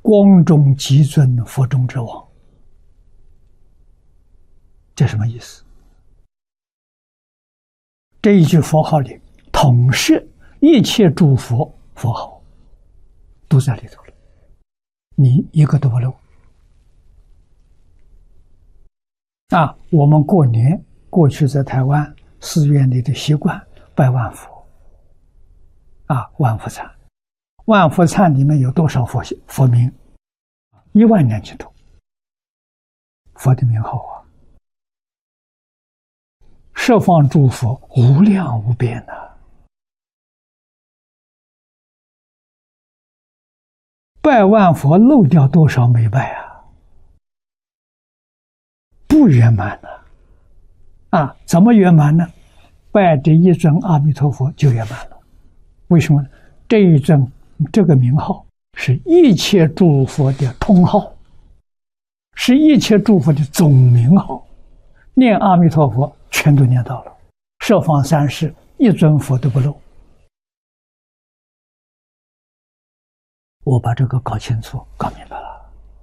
光中极尊，佛中之王。这什么意思？这一句佛号里统摄一切诸佛佛号，都在里头了，你一个都不漏。我们过年过去在台湾寺院里的习惯拜万佛，万佛忏，万佛忏里面有多少佛名？12000多佛的名号十方诸佛无量无边拜万佛漏掉多少没拜不圆满怎么圆满呢？拜这一尊阿弥陀佛就圆满了。为什么呢？这一尊这个名号是一切诸佛的通号，是一切诸佛的总名号，念阿弥陀佛全都念到了，十方三世一尊佛都不漏。我把这个搞清楚搞明白了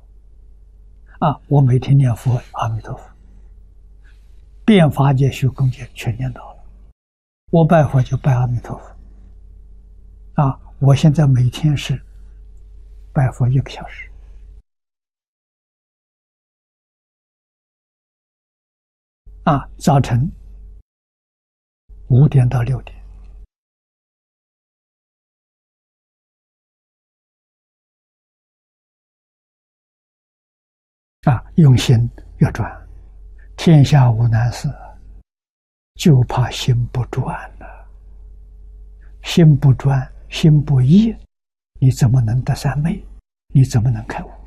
我每天念佛阿弥陀佛，遍法界虚空界全念到了。我拜佛就拜阿弥陀佛我现在每天是拜佛1个小时早晨5点到6点用心越转，天下无难事，就怕心不转心不转，心不一，你怎么能得三昧？你怎么能开悟？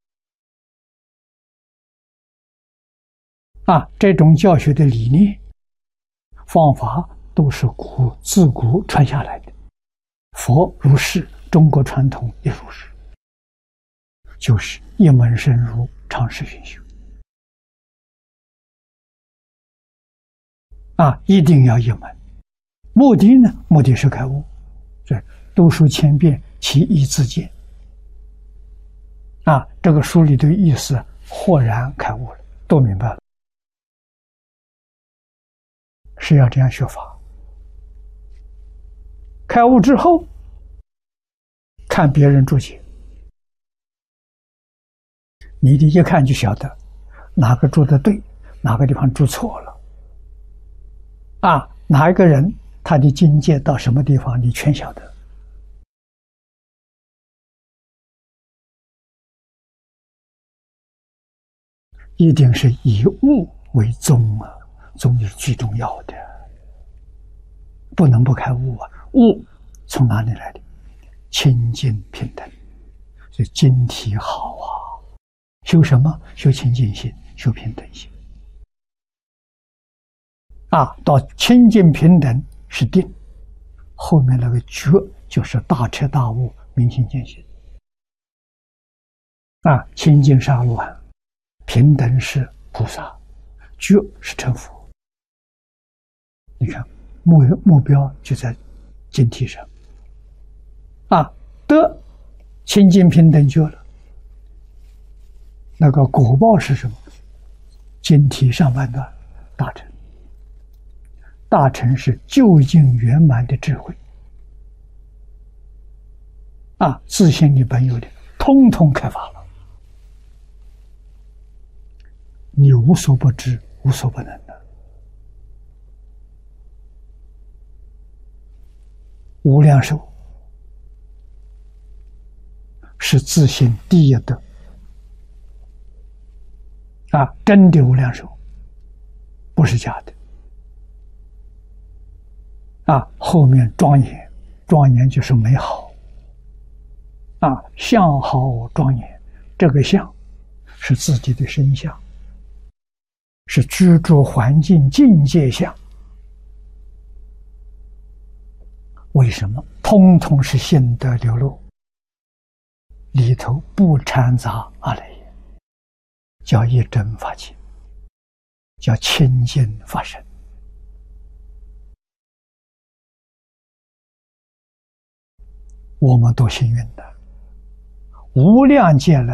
这种教学的理念方法都是自古传下来的，佛如是，中国传统也如是，就是一门深入，长时熏修一定要一门。目的呢？目的是开悟。对，读书千遍，其义自见。这个书里的意思豁然开悟了，都明白了，是要这样学法。开悟之后，看别人注解，你的一看就晓得哪个注的对，哪个地方注错了。哪一个人他的境界到什么地方，你全晓得。一定是以悟为宗宗是最重要的，不能不开悟悟从哪里来的？清净平等。所以经体好修什么？修清净心，修平等心。到清净平等是定，后面那个觉就是大彻大悟，明心见性。清净是阿罗汉，平等是菩萨，觉是成佛。你看目标就在经体上得清净平等觉了，那个果报是什么？经体上半段大乘。大乘是究竟圆满的智慧自性里本有的通通开发了，你无所不知，无所不能的。无量寿是自性第一德真的无量寿，不是假的后面庄严，庄严就是美好相好庄严，这个相是自己的身相，是居住环境境界相。为什么？通通是心得流露，里头不掺杂阿赖耶，叫一真法界，叫清净法身。我们多幸运的， 无量劫来